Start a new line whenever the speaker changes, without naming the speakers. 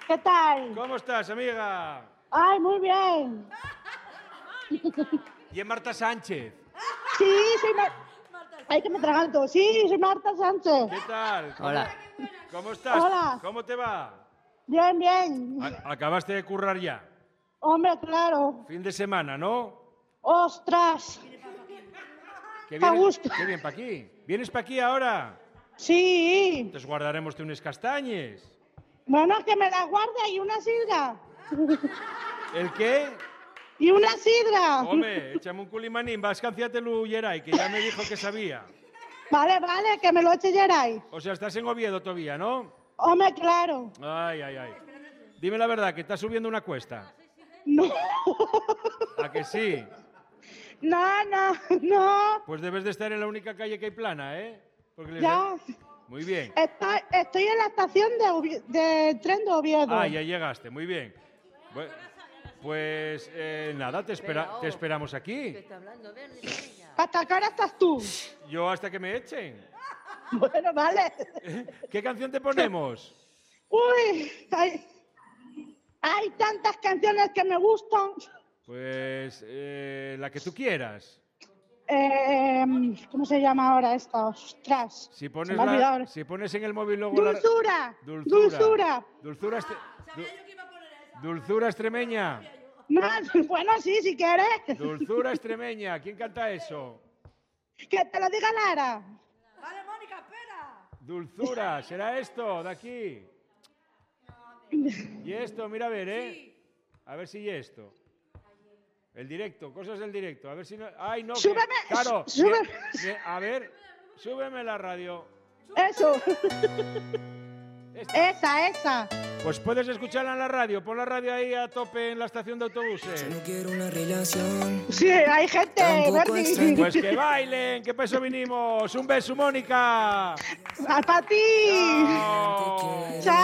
¿Qué tal?
¿Cómo estás, amiga?
Ay, muy bien.
¿Y es Marta Sánchez?
Sí, soy Ay, que me traganto. Sí, soy Marta Sánchez.
¿Qué tal?
Hola.
¿Cómo estás?
Hola.
¿Cómo te va?
Bien, bien.
Acabaste de currar ya.
Hombre, claro.
Fin de semana, ¿no?
¡Ostras!
¿Qué
A gusto.
¿Qué bien para aquí? ¿Vienes para aquí ahora?
Sí.
Entonces guardaremos unas castañes.
Bueno, que me las guarde y una sidra.
¿El qué?
Y una sidra.
Hombre, échame un culimanín, vas canciátelo Yeray, que ya me dijo que sabía.
Vale, vale, que me lo eche Geray.
O sea, estás en Oviedo todavía, ¿no?
Hombre, claro.
Ay, ay, ay. Dime la verdad, que estás subiendo una cuesta.
No.
¿A que sí?
No.
Pues debes de estar en la única calle que hay plana, ¿eh? Porque
Ya.
Muy bien.
Estoy en la estación de tren de Oviedo.
Ah, ya llegaste, muy bien. Pues nada, te esperamos aquí.
¿Hasta qué hora estás tú?
Yo hasta que me echen.
Bueno, vale.
¿Qué canción te ponemos?
Uy, hay tantas canciones que me gustan.
Pues la que tú quieras.
¿Cómo se llama ahora esta? Ostras.
Si
se me ha olvidado ahora.
si pones en el móvil luego
Dulzura.
Dulzura extremeña.
No, bueno, sí, si quieres.
Dulzura extremeña. ¿Quién canta eso?
Que te lo diga Lara.
Vale, Mónica, espera.
Dulzura, ¿será esto de aquí? Y esto, mira a ver, ¿eh?
Sí.
A ver si y esto. El directo, cosas del directo. A ver si no... ¡Ay, no!
Súbeme.
Claro.
Súbeme.
A ver, súbeme la radio.
Eso.
Esta.
Esa.
Pues puedes escucharla en la radio. Pon la radio ahí a tope en la estación de autobuses.
No quiero una relación.
Sí, hay gente,
Tampoco
Bernie.
extraño.
Pues que bailen, que para eso vinimos. Un beso, Mónica.
¡Para ti!
Chao.
Chao.